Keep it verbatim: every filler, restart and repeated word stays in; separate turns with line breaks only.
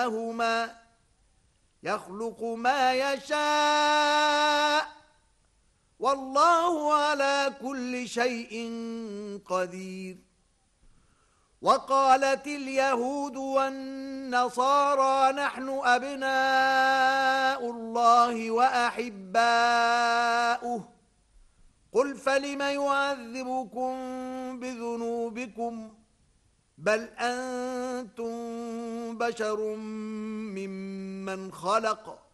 بينهما يخلق ما يشاء والله على كل شيء قدير. وقالت اليهود والنصارى نحن أبناء الله وأحباؤه قل فلم يعذبكم بذنوبكم بل أنتم بشر ممن خلق